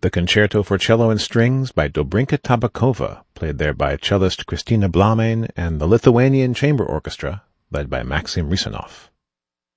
The Concerto for Cello and Strings by Dobrinka Tabakova, played there by cellist Kristina Blamein and the Lithuanian Chamber Orchestra, led by Maxim Risanov.